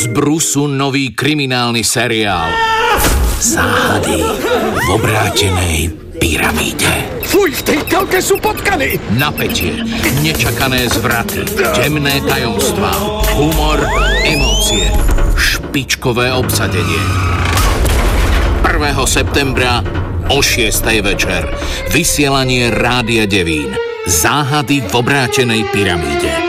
Z brusu nový kriminálny seriál. Záhady v obrátenej pyramíde. Fuj, v tej telke sú potkany. Napätie, nečakané zvraty, temné tajomstvá, humor, emócie, špičkové obsadenie. 1. septembra o 6:00 večer. Vysielanie Rádia Devín. Záhady v obrátenej pyramíde.